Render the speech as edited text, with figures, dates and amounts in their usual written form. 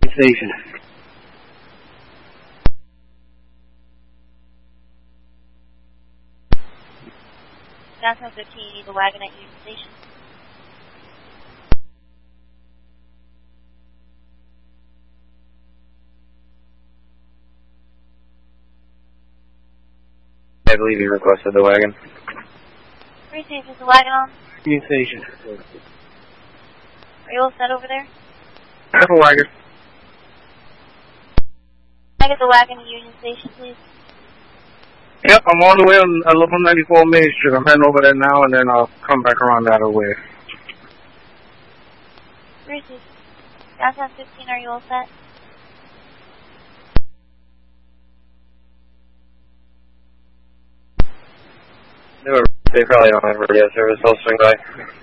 Station. Downtown 15, you need the wagon at Union Station. I believe you requested the wagon. 36, is the wagon on? Union Station. Are you all set over there? I have a wagon. Can I get the wagon at Union Station, please? Yep, I'm on the way on 1194 Main Street. I'm heading over there now, and then I'll come back around that way. 36, Downtown 15, are you all set? They probably don't have radio service. I'll swing by.